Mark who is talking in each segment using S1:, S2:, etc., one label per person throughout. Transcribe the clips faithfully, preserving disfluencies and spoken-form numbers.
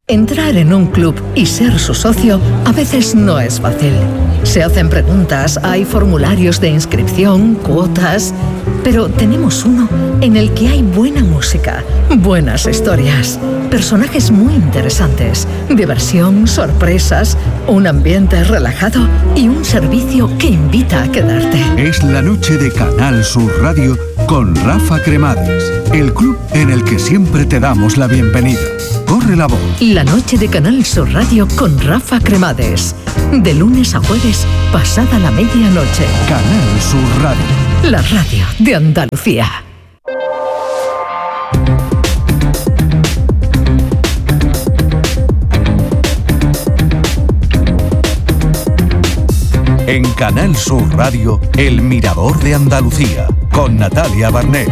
S1: Entrar en un club y ser su socio a veces no es fácil. Se hacen preguntas, hay formularios de inscripción, cuotas, pero tenemos uno en el que hay buena música, buenas historias, personajes muy interesantes, diversión, sorpresas, un ambiente relajado y un servicio que invita a quedarte.
S2: Es la noche de Canal Sur Radio con Rafa Cremades, el club en el que siempre te damos la bienvenida. Corre la voz.
S1: La noche de Canal Sur Radio con Rafa Cremades. De lunes a jueves, pasada la medianoche.
S2: Canal Sur Radio.
S1: La radio de Andalucía.
S2: En Canal Sur Radio, El Mirador de Andalucía, con Natalia Barnés.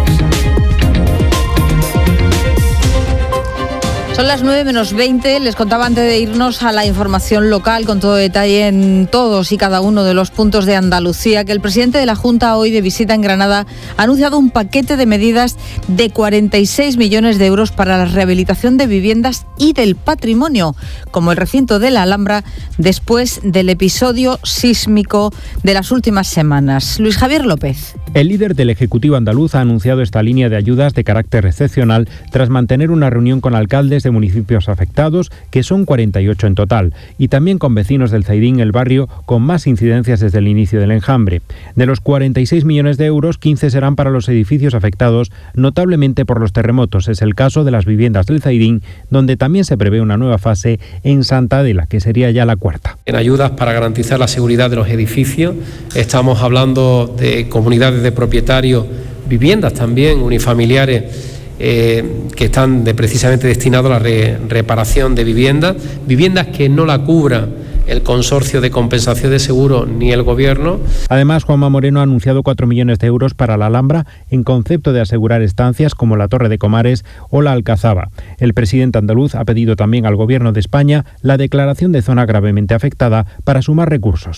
S3: Son las nueve menos veinte, les contaba antes de irnos a la información local con todo detalle en todos y cada uno de los puntos de Andalucía, que el presidente de la Junta, hoy de visita en Granada, ha anunciado un paquete de medidas de cuarenta y seis millones de euros para la rehabilitación de viviendas y del patrimonio, como el recinto de la Alhambra, después del episodio sísmico de las últimas semanas. Luis Javier López.
S4: El líder del Ejecutivo andaluz ha anunciado esta línea de ayudas de carácter excepcional tras mantener una reunión con alcaldes de municipios afectados, que son cuarenta y ocho en total, y también con vecinos del Zaidín, el barrio con más incidencias desde el inicio del enjambre. De los cuarenta y seis millones de euros, quince serán para los edificios afectados notablemente por los terremotos. Es el caso de las viviendas del Zaidín, donde también se prevé una nueva fase en Santa Adela, que sería ya la cuarta.
S5: En ayudas para garantizar la seguridad de los edificios, estamos hablando de comunidades de propietarios, viviendas también unifamiliares, Eh, que están de, precisamente destinados a la re, reparación de viviendas, viviendas que no la cubra el consorcio de compensación de seguro ni el gobierno.
S4: Además, Juanma Moreno ha anunciado cuatro millones de euros para la Alhambra en concepto de asegurar estancias como la Torre de Comares o la Alcazaba. El presidente andaluz ha pedido también al gobierno de España la declaración de zona gravemente afectada para sumar recursos.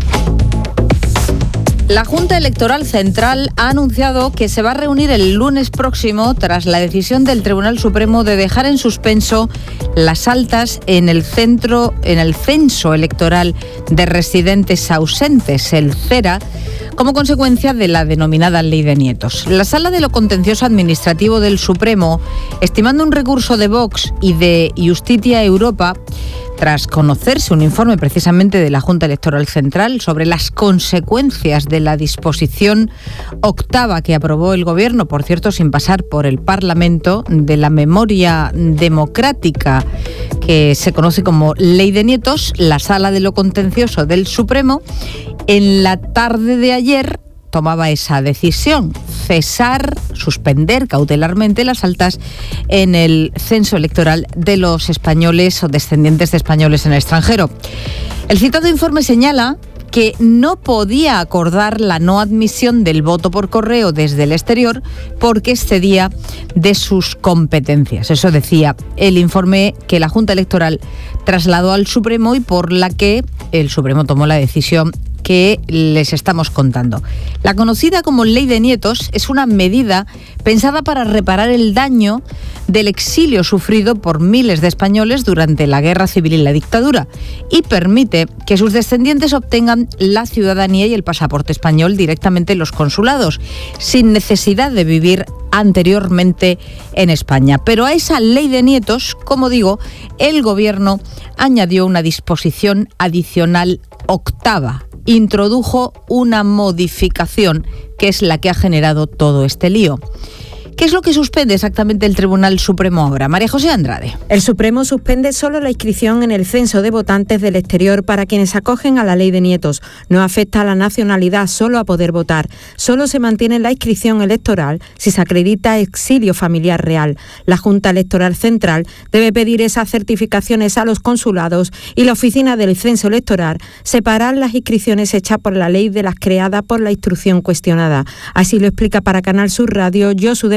S3: La Junta Electoral Central ha anunciado que se va a reunir el lunes próximo tras la decisión del Tribunal Supremo de dejar en suspenso las altas en el centro, en el censo electoral de residentes ausentes, el CERA, como consecuencia de la denominada Ley de Nietos. La Sala de lo Contencioso Administrativo del Supremo, estimando un recurso de Vox y de Justitia Europa, tras conocerse un informe precisamente de la Junta Electoral Central sobre las consecuencias de la disposición octava que aprobó el Gobierno, por cierto, sin pasar por el Parlamento, de la memoria democrática que se conoce como Ley de Nietos, la Sala de lo Contencioso del Supremo, en la tarde de ayer tomaba esa decisión, cesar, suspender cautelarmente las altas en el censo electoral de los españoles o descendientes de españoles en el extranjero. El citado informe señala que no podía acordar la no admisión del voto por correo desde el exterior porque excedía de sus competencias. Eso decía el informe que la Junta Electoral trasladó al Supremo y por la que el Supremo tomó la decisión que les estamos contando. La conocida como Ley de Nietos es una medida pensada para reparar el daño del exilio sufrido por miles de españoles durante la Guerra Civil y la dictadura y permite que sus descendientes obtengan la ciudadanía y el pasaporte español directamente en los consulados, sin necesidad de vivir anteriormente en España. Pero a esa Ley de Nietos, como digo, el Gobierno añadió una disposición adicional octava. Introdujo una modificación que es la que ha generado todo este lío. ¿Qué es lo que suspende exactamente el Tribunal Supremo ahora? María José Andrade.
S6: El Supremo suspende solo la inscripción en el censo de votantes del exterior para quienes acogen a la Ley de Nietos. No afecta a la nacionalidad, solo a poder votar. Solo se mantiene la inscripción electoral si se acredita exilio familiar real. La Junta Electoral Central debe pedir esas certificaciones a los consulados y la oficina del censo electoral separar las inscripciones hechas por la ley de las creadas por la instrucción cuestionada. Así lo explica para Canal Sur Radio Josu de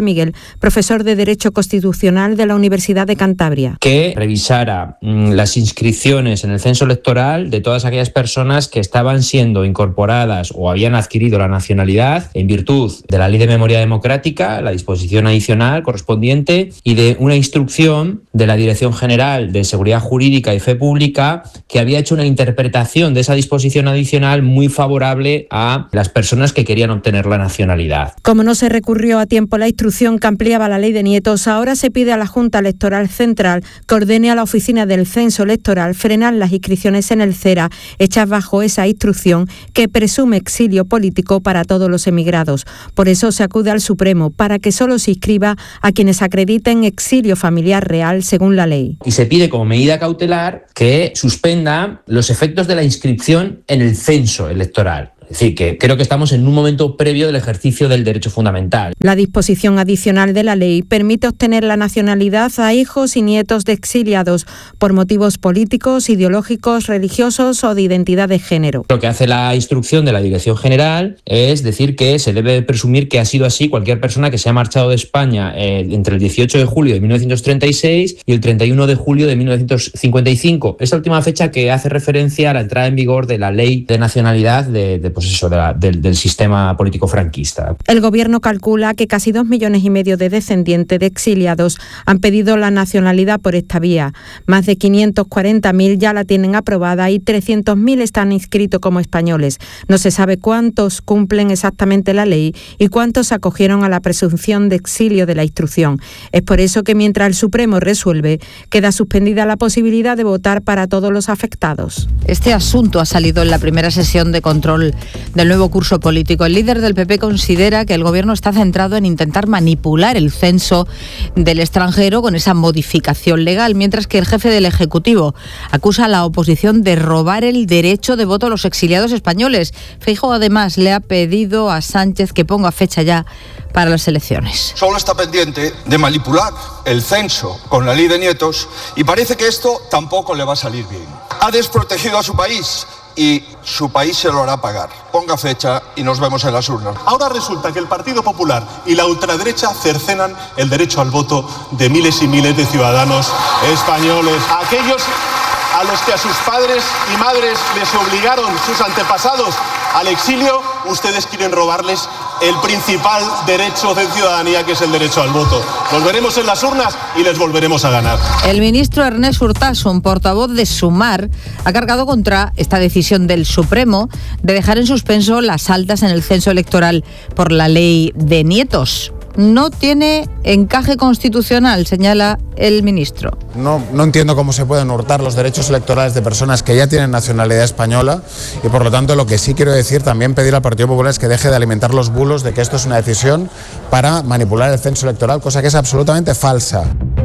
S6: Miguel, profesor de Derecho Constitucional de la Universidad de Cantabria.
S7: Que revisara mmm, las inscripciones en el censo electoral de todas aquellas personas que estaban siendo incorporadas o habían adquirido la nacionalidad en virtud de la Ley de Memoria Democrática, la disposición adicional correspondiente, y de una instrucción de la Dirección General de Seguridad Jurídica y Fe Pública que había hecho una interpretación de esa disposición adicional muy favorable a las personas que querían obtener la nacionalidad.
S6: Como no se recurrió a tiempo la instrucción que ampliaba la ley de nietos, ahora se pide a la Junta Electoral Central que ordene a la Oficina del Censo Electoral frenar las inscripciones en el CERA hechas bajo esa instrucción que presume exilio político para todos los emigrados. Por eso se acude al Supremo para que solo se inscriba a quienes acrediten exilio familiar real según la ley.
S7: Y se pide como medida cautelar que suspenda los efectos de la inscripción en el censo electoral. Es decir, que creo que estamos en un momento previo del ejercicio del derecho fundamental.
S6: La disposición adicional de la ley permite obtener la nacionalidad a hijos y nietos de exiliados por motivos políticos, ideológicos, religiosos o de identidad de género.
S7: Lo que hace la instrucción de la Dirección General es decir que se debe presumir que ha sido así cualquier persona que se ha marchado de España eh, entre el dieciocho de julio de mil novecientos treinta y seis y el treinta y uno de julio de mil novecientos cincuenta y cinco. Esta última fecha que hace referencia a la entrada en vigor de la Ley de Nacionalidad de, de pues eso, de la, del, del sistema político franquista.
S6: El gobierno calcula que casi dos millones y medio de descendientes de exiliados han pedido la nacionalidad por esta vía. Más de quinientos cuarenta mil ya la tienen aprobada y trescientos mil están inscritos como españoles. No se sabe cuántos cumplen exactamente la ley y cuántos se acogieron a la presunción de exilio de la instrucción. Es por eso que mientras el Supremo resuelve, queda suspendida la posibilidad de votar para todos los afectados.
S3: Este asunto ha salido en la primera sesión de control del nuevo curso político. El líder del P P considera que el gobierno está centrado en intentar manipular el censo del extranjero con esa modificación legal, mientras que el jefe del Ejecutivo acusa a la oposición de robar el derecho de voto a los exiliados españoles. Feijóo además le ha pedido a Sánchez que ponga fecha ya para las elecciones.
S8: Solo está pendiente de manipular el censo con la ley de nietos y parece que esto tampoco le va a salir bien. Ha desprotegido a su país y su país se lo hará pagar. Ponga fecha y nos vemos en las urnas.
S9: Ahora resulta que el Partido Popular y la ultraderecha cercenan el derecho al voto de miles y miles de ciudadanos españoles. Aquellos a los que a sus padres y madres les obligaron sus antepasados al exilio, ustedes quieren robarles el principal derecho de ciudadanía, que es el derecho al voto. Nos veremos en las urnas y les volveremos a ganar.
S3: El ministro Ernest Urtasun, portavoz de Sumar, ha cargado contra esta decisión del Supremo de dejar en suspenso las altas en el censo electoral por la ley de nietos. No tiene encaje constitucional, señala el ministro.
S10: No, no entiendo cómo se pueden hurtar los derechos electorales de personas que ya tienen nacionalidad española y por lo tanto lo que sí quiero decir, también pedir al Partido Popular es que deje de alimentar los bulos de que esto es una decisión para manipular el censo electoral, cosa que es absolutamente falsa.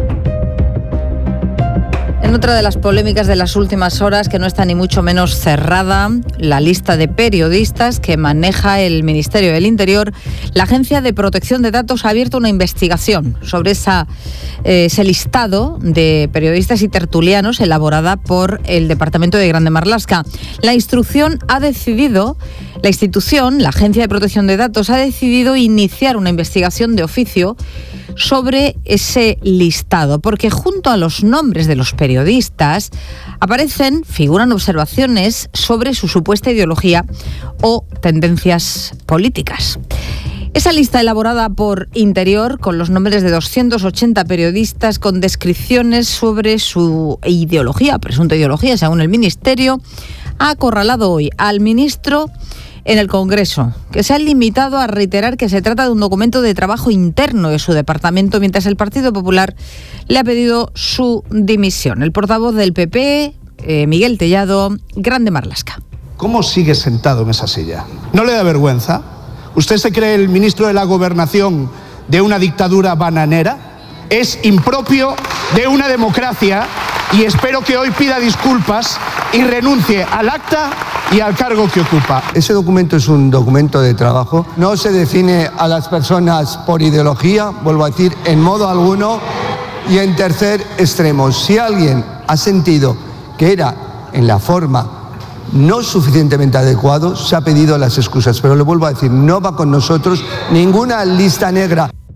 S3: En otra de las polémicas de las últimas horas, que no está ni mucho menos cerrada, la lista de periodistas que maneja el Ministerio del Interior, la Agencia de Protección de Datos ha abierto una investigación sobre esa, eh, ese listado de periodistas y tertulianos elaborada por el Departamento de Grande Marlaska. La instrucción ha decidido, la institución, la Agencia de Protección de Datos, ha decidido iniciar una investigación de oficio sobre ese listado, porque junto a los nombres de los periodistas aparecen, figuran observaciones sobre su supuesta ideología o tendencias políticas. Esa lista elaborada por Interior, con los nombres de doscientos ochenta periodistas con descripciones sobre su ideología, presunta ideología, según el Ministerio, ha acorralado hoy al ministro en el Congreso, que se ha limitado a reiterar que se trata de un documento de trabajo interno de su departamento, mientras el Partido Popular le ha pedido su dimisión. El portavoz del P P, eh, Miguel Tellado, Grande Marlaska.
S11: ¿Cómo sigue sentado en esa silla? ¿No le da vergüenza? ¿Usted se cree el ministro de la Gobernación de una dictadura bananera? Es impropio de una democracia y espero que hoy pida disculpas y renuncie al acta y al cargo que ocupa.
S12: Ese documento es un documento de trabajo. No se define a las personas por ideología, vuelvo a decir, en modo alguno. Y en tercer extremo, si alguien ha sentido que era en la forma no suficientemente adecuado, se ha pedido las excusas. Pero le vuelvo a decir, no va con nosotros ninguna lista negra.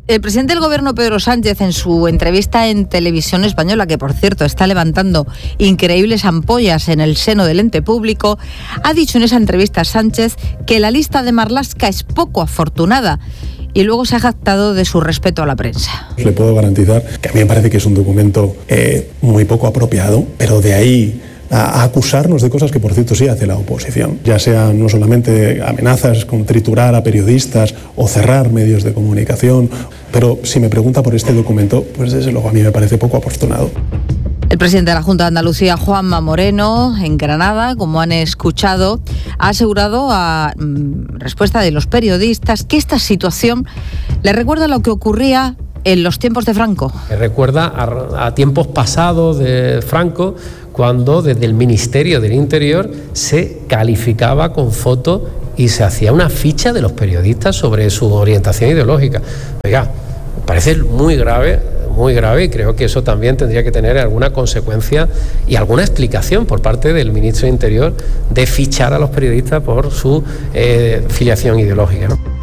S3: El presidente del Gobierno, Pedro Sánchez, en su entrevista en Televisión Española, que por cierto está levantando increíbles ampollas en el seno del ente público, ha dicho en esa entrevista Sánchez que la lista de Marlaska es poco afortunada y luego se ha jactado de su respeto a la prensa.
S13: Le puedo garantizar que a mí me parece que es un documento eh, muy poco apropiado, pero de ahí a acusarnos de cosas que, por cierto, sí hace la oposición, ya sean no solamente amenazas con triturar a periodistas o cerrar medios de comunicación, pero si me pregunta por este documento, pues desde luego a mí me parece poco afortunado.
S3: El presidente de la Junta de Andalucía, Juanma Moreno, en Granada, como han escuchado, ha asegurado a mm, respuesta de los periodistas que esta situación le recuerda lo que ocurría en los tiempos de Franco.
S5: Me recuerda a, a tiempos pasados de Franco, cuando desde el Ministerio del Interior se calificaba con fotos y se hacía una ficha de los periodistas sobre su orientación ideológica. Oiga, me parece muy grave, muy grave, y creo que eso también tendría que tener alguna consecuencia y alguna explicación por parte del Ministro de Interior de fichar a los periodistas por su eh, filiación ideológica, ¿no?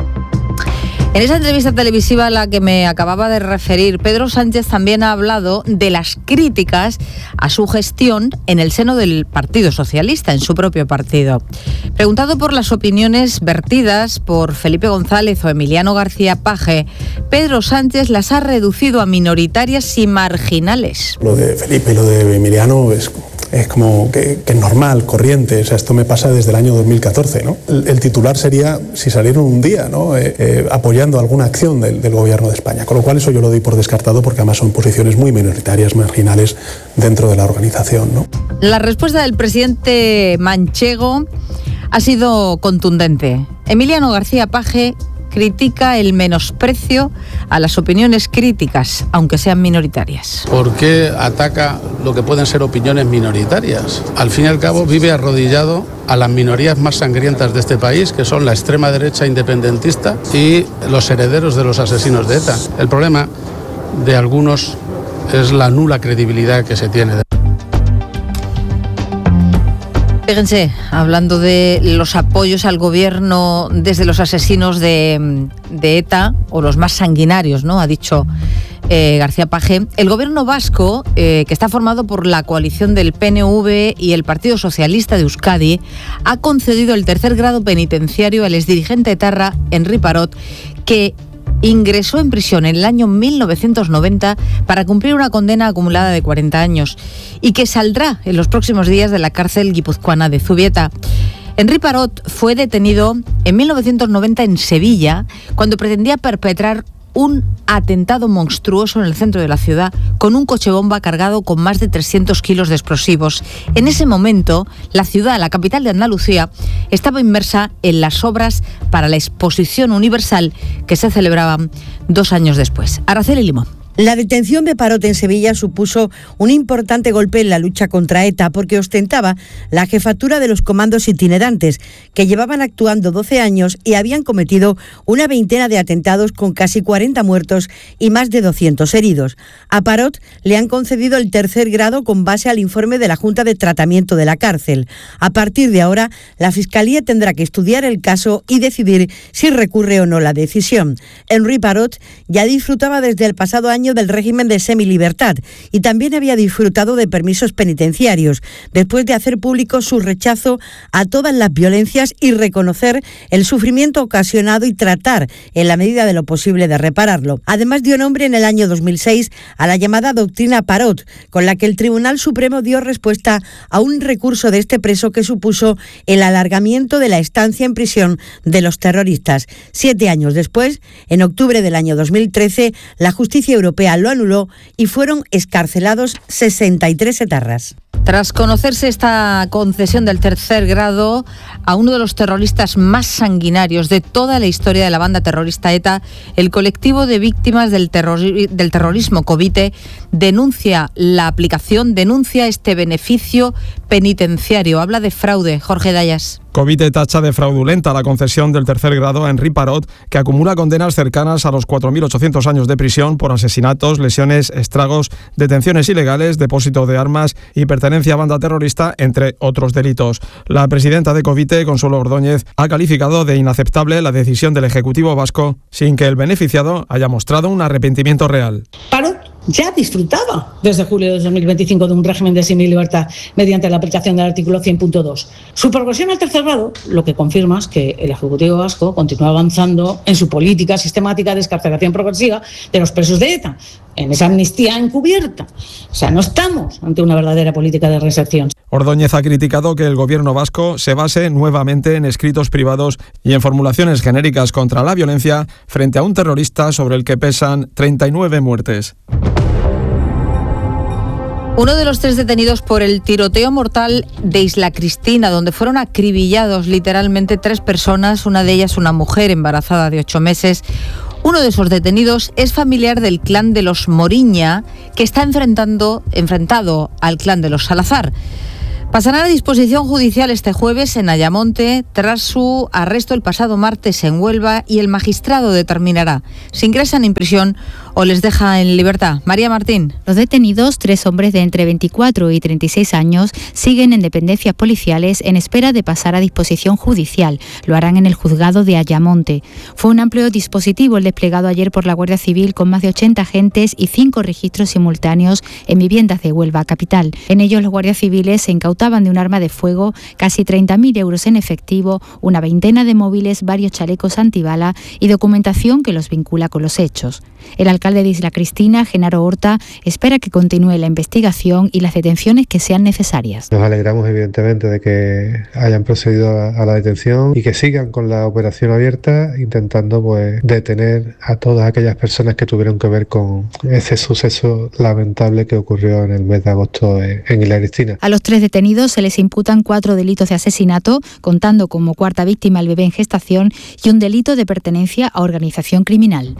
S3: En esa entrevista televisiva a la que me acababa de referir, Pedro Sánchez también ha hablado de las críticas a su gestión en el seno del Partido Socialista, en su propio partido. Preguntado por las opiniones vertidas por Felipe González o Emiliano García Paje, Pedro Sánchez las ha reducido a minoritarias y marginales.
S13: Lo de Felipe y lo de Emiliano es... es como que, que es normal, corriente, o sea, esto me pasa desde el año dos mil catorce, ¿no? El, el titular sería si salieron un día, ¿no? Eh, eh, apoyando alguna acción del, del Gobierno de España, con lo cual eso yo lo doy por descartado porque además son posiciones muy minoritarias, marginales dentro de la organización, ¿no?
S3: La respuesta del presidente manchego ha sido contundente. Emiliano García Paje critica el menosprecio a las opiniones críticas, aunque sean minoritarias.
S14: ¿Por qué ataca lo que pueden ser opiniones minoritarias? Al fin y al cabo vive arrodillado a las minorías más sangrientas de este país, que son la extrema derecha independentista y los herederos de los asesinos de ETA. El problema de algunos es la nula credibilidad que se tiene.
S3: Fíjense, hablando de los apoyos al gobierno desde los asesinos de, de ETA, o los más sanguinarios, ¿no? Ha dicho eh, García Paje. El gobierno vasco, eh, que está formado por la coalición del P N V y el Partido Socialista de Euskadi, ha concedido el tercer grado penitenciario al exdirigente etarra Henri Parot, que ingresó en prisión en el año mil novecientos noventa para cumplir una condena acumulada de cuarenta años y que saldrá en los próximos días de la cárcel guipuzcoana de Zubieta. Henri Parot fue detenido en mil novecientos noventa en Sevilla cuando pretendía perpetrar un atentado monstruoso en el centro de la ciudad con un coche bomba cargado con más de trescientos kilos de explosivos. En ese momento, la ciudad, la capital de Andalucía, estaba inmersa en las obras para la Exposición Universal que se celebraban dos años después. Araceli Limón.
S15: La detención de Parot en Sevilla supuso un importante golpe en la lucha contra ETA porque ostentaba la jefatura de los comandos itinerantes que llevaban actuando doce años y habían cometido una veintena de atentados con casi cuarenta muertos y más de doscientos heridos. A Parot le han concedido el tercer grado con base al informe de la Junta de Tratamiento de la Cárcel. A partir de ahora, la Fiscalía tendrá que estudiar el caso y decidir si recurre o no la decisión. Henri Parot ya disfrutaba desde el pasado año del régimen de semilibertad y también había disfrutado de permisos penitenciarios después de hacer público su rechazo a todas las violencias y reconocer el sufrimiento ocasionado y tratar en la medida de lo posible de repararlo. Además dio nombre en el año dos mil seis a la llamada doctrina Parot, con la que el Tribunal Supremo dio respuesta a un recurso de este preso que supuso el alargamiento de la estancia en prisión de los terroristas. Siete años después, en octubre del año dos mil trece, la justicia europea lo anuló y fueron excarcelados sesenta y tres etarras.
S3: Tras conocerse esta concesión del tercer grado a uno de los terroristas más sanguinarios de toda la historia de la banda terrorista ETA, el colectivo de víctimas del, terror- del terrorismo Covite denuncia la aplicación, denuncia este beneficio penitenciario. Habla de fraude. Jorge Dayas.
S16: Covite tacha de fraudulenta la concesión del tercer grado a Henri Parot, que acumula condenas cercanas a los cuatro mil ochocientos años de prisión por asesinatos, lesiones, estragos, detenciones ilegales, depósito de armas y pertenencia a banda terrorista, entre otros delitos. La presidenta de Covite, Consuelo Ordóñez, ha calificado de inaceptable la decisión del Ejecutivo vasco sin que el beneficiado haya mostrado un arrepentimiento real.
S17: Parot ya disfrutaba desde julio de dos mil veinticinco de un régimen de semilibertad mediante la aplicación del artículo cien punto dos. Su progresión al tercer grado lo que confirma es que el Ejecutivo vasco continúa avanzando en su política sistemática de excarcelación progresiva de los presos de ETA, en esa amnistía encubierta. O sea, no estamos ante una verdadera política de reinserción.
S16: Ordóñez ha criticado que el gobierno vasco se base nuevamente en escritos privados y en formulaciones genéricas contra la violencia frente a un terrorista sobre el que pesan treinta y nueve muertes.
S3: Uno de los tres detenidos por el tiroteo mortal de Isla Cristina, donde fueron acribillados literalmente tres personas, una de ellas una mujer embarazada de ocho meses. Uno de esos detenidos es familiar del clan de los Moriña, que está enfrentando, enfrentado al clan de los Salazar. Pasarán a disposición judicial este jueves en Ayamonte tras su arresto el pasado martes en Huelva y el magistrado determinará si ingresan en prisión o les deja en libertad. María Martín.
S18: Los detenidos, tres hombres de entre veinticuatro y treinta y seis años, siguen en dependencias policiales en espera de pasar a disposición judicial. Lo harán en el juzgado de Ayamonte. Fue un amplio dispositivo el desplegado ayer por la Guardia Civil con más de ochenta agentes y cinco registros simultáneos en viviendas de Huelva capital. En ellos los guardias civiles se incautaban de un arma de fuego, casi treinta mil euros en efectivo, una veintena de móviles, varios chalecos antibala y documentación que los vincula con los hechos. El alcalde de Isla Cristina, Genaro Horta, espera que continúe la investigación y las detenciones que sean necesarias.
S19: Nos alegramos evidentemente de que hayan procedido a, a la detención y que sigan con la operación abierta, intentando pues detener a todas aquellas personas que tuvieron que ver con ese suceso lamentable que ocurrió en el mes de agosto en, en Isla Cristina.
S18: A los tres detenidos se les imputan cuatro delitos de asesinato, contando como cuarta víctima el bebé en gestación, y un delito de pertenencia a organización criminal.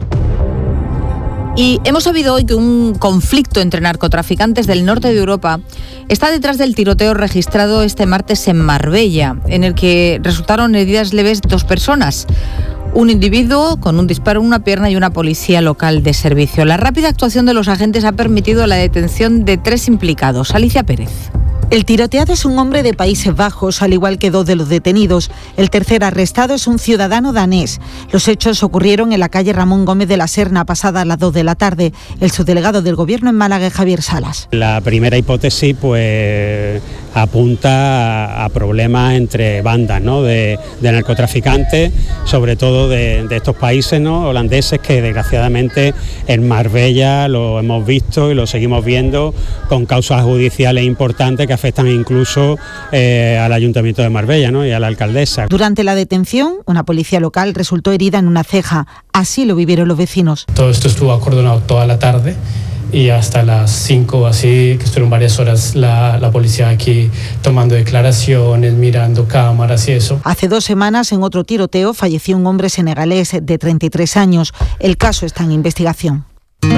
S3: Y hemos sabido hoy que un conflicto entre narcotraficantes del norte de Europa está detrás del tiroteo registrado este martes en Marbella, en el que resultaron heridas leves dos personas. Un individuo con un disparo en una pierna y una policía local de servicio. La rápida actuación de los agentes ha permitido la detención de tres implicados. Alicia Pérez.
S20: El tiroteado es un hombre de Países Bajos, al igual que dos de los detenidos. El tercer arrestado es un ciudadano danés. Los hechos ocurrieron en la calle Ramón Gómez de la Serna, pasadas las dos de la tarde. El subdelegado del Gobierno en Málaga, Javier Salas.
S21: La primera hipótesis pues apunta a, a problemas entre bandas, ¿no? de, de narcotraficantes, sobre todo de, de estos países, ¿no? holandeses, que desgraciadamente en Marbella lo hemos visto y lo seguimos viendo con causas judiciales importantes que afectan incluso eh, al Ayuntamiento de Marbella, ¿no? y a la alcaldesa.
S20: Durante la detención, una policía local resultó herida en una ceja. Así lo vivieron los vecinos.
S22: Todo esto estuvo acordonado toda la tarde y hasta las cinco o así, que estuvieron varias horas la, la policía aquí tomando declaraciones, mirando cámaras y eso.
S20: Hace dos semanas, en otro tiroteo, falleció un hombre senegalés de treinta y tres años. El caso está en investigación.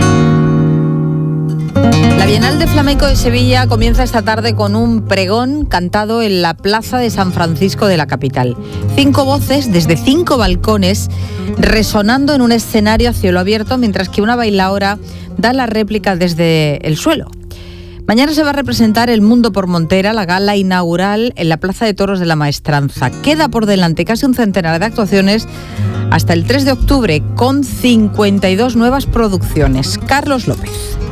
S3: La Bienal de Flamenco de Sevilla comienza esta tarde con un pregón cantado en la Plaza de San Francisco de la capital. Cinco voces desde cinco balcones resonando en un escenario a cielo abierto, mientras que una bailaora da la réplica desde el suelo. Mañana se va a representar El Mundo por Montera, la gala inaugural en la Plaza de Toros de la Maestranza. Queda por delante casi un centenar de actuaciones hasta el tres de octubre, con cincuenta y dos nuevas producciones. Carlos López.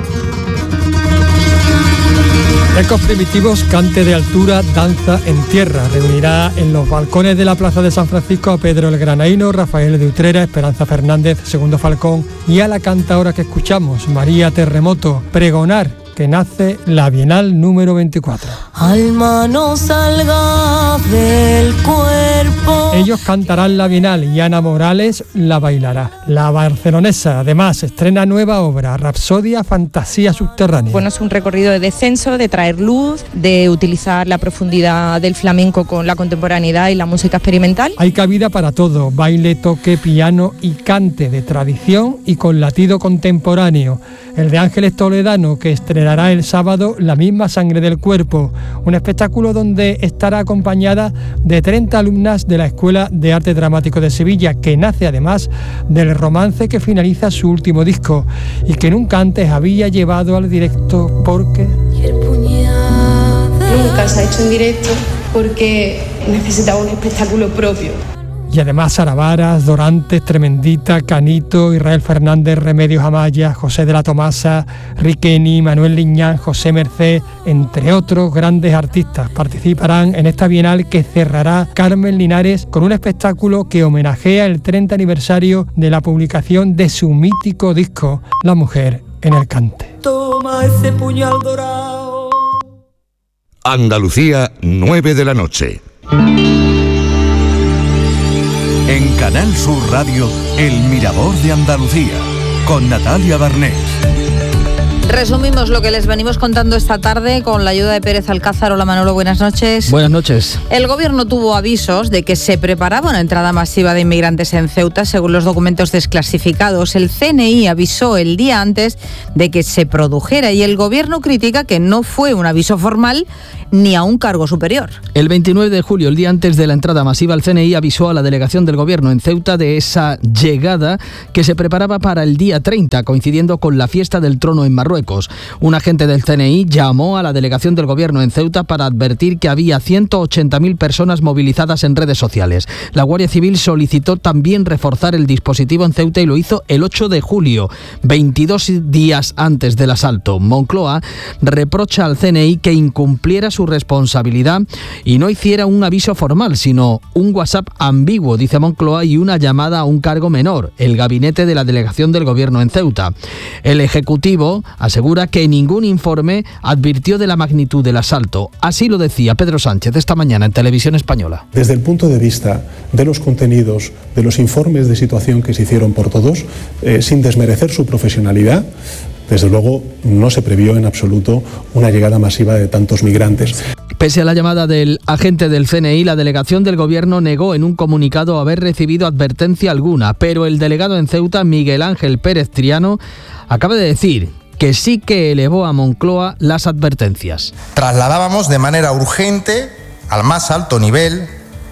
S23: Ecos primitivos, cante de altura, danza en tierra. Reunirá en los balcones de la Plaza de San Francisco a Pedro el Granaíno, Rafael de Utrera, Esperanza Fernández, Segundo Falcón y a la cantaora que escuchamos, María Terremoto, pregonar que nace la Bienal número veinticuatro.
S24: Alma no salga del cuerpo.
S23: Ellos cantarán la Bienal y Ana Morales la bailará. La barcelonesa además estrena nueva obra, Rapsodia, Fantasía Subterránea.
S25: Bueno, es un recorrido de descenso, de traer luz, de utilizar la profundidad del flamenco con la contemporaneidad y la música experimental.
S23: Hay cabida para todo, baile, toque, piano y cante de tradición y con latido contemporáneo. El de Ángeles Toledano, que estrenará estrenará el sábado La misma sangre del cuerpo, un espectáculo donde estará acompañada de treinta alumnas de la Escuela de Arte Dramático de Sevilla, que nace además del romance que finaliza su último disco y que nunca antes había llevado al directo porque...
S1: Nunca se ha hecho en directo porque necesitaba un espectáculo propio.
S23: Y además Sara Varas, Dorantes, Tremendita, Canito, Israel Fernández, Remedios Amaya, José de la Tomasa, Riqueni, Manuel Liñán, José Merced, entre otros grandes artistas, participarán en esta bienal que cerrará Carmen Linares con un espectáculo que homenajea el treinta aniversario de la publicación de su mítico disco, La mujer en el cante.
S24: Toma ese puñal dorado.
S2: Andalucía, nueve de la noche. En Canal Sur Radio, El Mirador de Andalucía, con Natalia Barnés.
S3: Resumimos lo que les venimos contando esta tarde con la ayuda de Pérez Alcázar. Hola Manolo, buenas noches.
S4: Buenas noches.
S3: El gobierno tuvo avisos de que se preparaba una entrada masiva de inmigrantes en Ceuta, según los documentos desclasificados. El C N I avisó el día antes de que se produjera y el gobierno critica que no fue un aviso formal ni a un cargo superior.
S4: El veintinueve de julio, el día antes de la entrada masiva, el C N I avisó a la delegación del gobierno en Ceuta de esa llegada que se preparaba para el día treinta, coincidiendo con la fiesta del trono en Marruecos. Un agente del C N I llamó a la delegación del gobierno en Ceuta para advertir que había ciento ochenta mil personas movilizadas en redes sociales. La Guardia Civil solicitó también reforzar el dispositivo en Ceuta y lo hizo el ocho de julio, veintidós días antes del asalto. Moncloa reprocha al C N I que incumpliera su responsabilidad y no hiciera un aviso formal, sino un WhatsApp ambiguo, dice Moncloa, y una llamada a un cargo menor, el gabinete de la delegación del gobierno en Ceuta. El Ejecutivo asegura que ningún informe advirtió de la magnitud del asalto. Así lo decía Pedro Sánchez esta mañana en Televisión Española.
S13: Desde el punto de vista de los contenidos, de los informes de situación que se hicieron por todos, eh, sin desmerecer su profesionalidad, desde luego no se previó en absoluto una llegada masiva de tantos migrantes.
S4: Pese a la llamada del agente del C N I, la delegación del gobierno negó en un comunicado haber recibido advertencia alguna, pero el delegado en Ceuta, Miguel Ángel Pérez Triano, acaba de decir que sí que elevó a Moncloa las advertencias.
S6: Trasladábamos de manera urgente, al más alto nivel,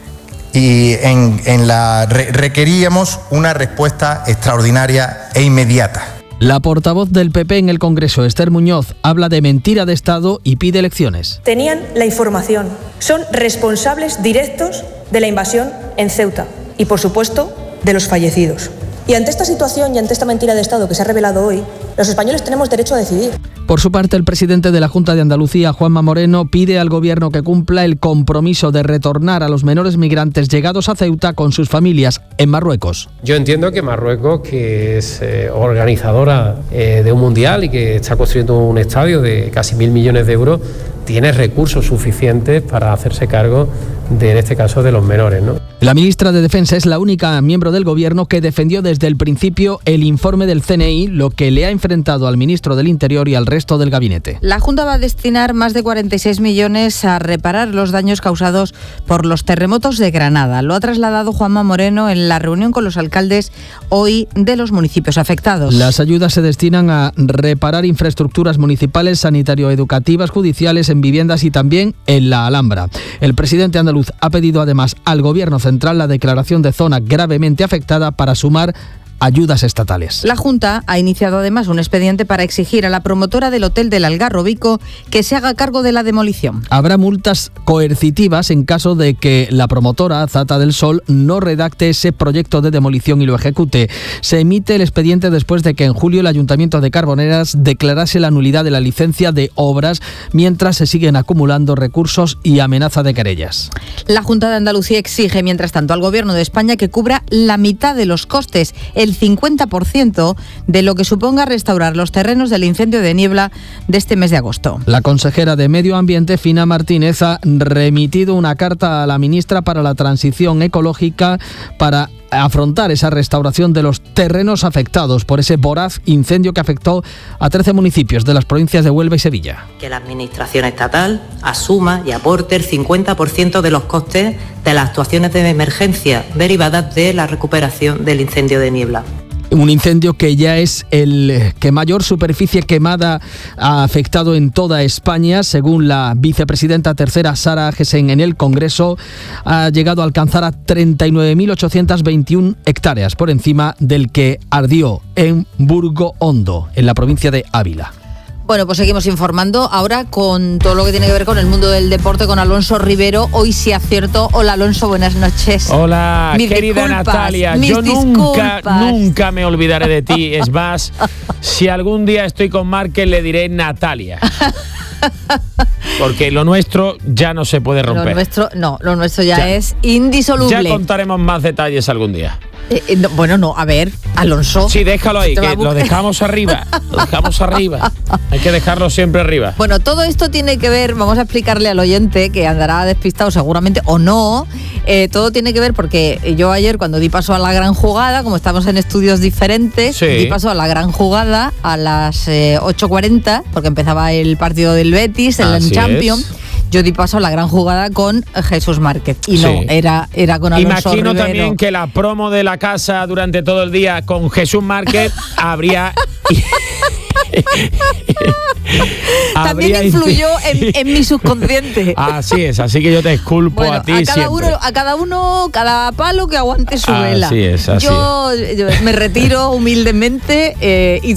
S6: y en, en la re, requeríamos una respuesta extraordinaria e inmediata.
S4: La portavoz del P P en el Congreso, Esther Muñoz, habla de mentira de Estado y pide elecciones.
S7: Tenían la información, son responsables directos de la invasión en Ceuta y, por supuesto, de los fallecidos. Y ante esta situación y ante esta mentira de Estado que se ha revelado hoy, los españoles tenemos derecho a decidir.
S4: Por su parte, el presidente de la Junta de Andalucía, Juanma Moreno, pide al Gobierno que cumpla el compromiso de retornar a los menores migrantes llegados a Ceuta con sus familias en Marruecos.
S5: Yo entiendo que Marruecos, que es eh, organizadora eh, de un mundial y que está construyendo un estadio de casi mil millones de euros, tiene recursos suficientes para hacerse cargo de, en este caso, de los menores, ¿no?
S4: La ministra de Defensa es la única miembro del Gobierno que defendió desde el principio el informe del C N I, lo que le ha enfrentado al ministro del Interior y al resto del gabinete.
S3: La Junta va a destinar más de cuarenta y seis millones a reparar los daños causados por los terremotos de Granada. Lo ha trasladado Juanma Moreno en la reunión con los alcaldes hoy de los municipios afectados.
S4: Las ayudas se destinan a reparar infraestructuras municipales, sanitario-educativas, judiciales, en viviendas y también en la Alhambra. El presidente andaluz ha pedido además al Gobierno central la declaración de zona gravemente afectada para sumar ayudas estatales.
S3: La Junta ha iniciado además un expediente para exigir a la promotora del Hotel del Algarrobico que se haga cargo de la demolición.
S4: Habrá multas coercitivas en caso de que la promotora, Zata del Sol, no redacte ese proyecto de demolición y lo ejecute. Se emite el expediente después de que en julio el Ayuntamiento de Carboneras declarase la nulidad de la licencia de obras, mientras se siguen acumulando recursos y amenaza de querellas.
S3: La Junta de Andalucía exige, mientras tanto, al Gobierno de España que cubra la mitad de los costes, el cincuenta por ciento de lo que suponga restaurar los terrenos del incendio de Niebla de este mes de agosto.
S4: La consejera de Medio Ambiente, Fina Martínez, ha remitido una carta a la ministra para la Transición Ecológica para afrontar esa restauración de los terrenos afectados por ese voraz incendio que afectó a trece municipios de las provincias de Huelva y Sevilla.
S26: Que la Administración estatal asuma y aporte el cincuenta por ciento de los costes de las actuaciones de emergencia derivadas de la recuperación del incendio de Niebla.
S4: Un incendio que ya es el que mayor superficie quemada ha afectado en toda España. Según la vicepresidenta tercera Sara Agesen en el Congreso, ha llegado a alcanzar a treinta y nueve mil ochocientas veintiuna hectáreas, por encima del que ardió en Burgo Hondo, en la provincia de Ávila.
S3: Bueno, pues seguimos informando ahora con todo lo que tiene que ver con el mundo del deporte, con Alonso Rivero. Hoy sí acierto. Hola, Alonso, buenas noches.
S8: Hola,
S3: mis
S8: querida
S3: disculpas,
S8: Natalia.
S3: Mis
S8: Yo nunca,
S3: disculpas.
S8: nunca me olvidaré de ti. Es más, si algún día estoy con Márquez, le diré Natalia. Porque lo nuestro ya no se puede romper.
S3: Lo nuestro, no, lo nuestro ya,
S8: Ya.
S3: es indisoluble.
S8: Ya contaremos más detalles algún día.
S3: Eh, eh, no, bueno, no, a ver, Alonso.
S8: Sí, déjalo ahí,
S3: Te va
S8: que
S3: a bu-
S8: lo dejamos arriba. Lo dejamos arriba. Hay que dejarlo siempre arriba.
S3: Bueno, todo esto tiene que ver, vamos a explicarle al oyente que andará despistado seguramente o no, eh, todo tiene que ver porque yo ayer cuando di paso a la gran jugada, como estamos en estudios diferentes,
S8: Sí.
S3: di paso a la gran jugada a las eh, ocho cuarenta, porque empezaba el partido del Betis, el
S8: Así
S3: Champions.
S8: es.
S3: Yo di paso a la gran jugada con Jesús Márquez y no,
S8: Sí.
S3: era, era con Alonso
S8: Imagino
S3: Rivero.
S8: también que la promo de la casa durante todo el día con Jesús Márquez habría...
S3: También
S8: habría-
S3: influyó en, en mi subconsciente.
S8: Así es, así que yo te disculpo
S3: Bueno,
S8: a ti
S3: a cada
S8: siempre.
S3: uno, a cada uno, cada palo que aguante su
S8: Así
S3: vela.
S8: es, así
S3: yo, yo me retiro humildemente eh, y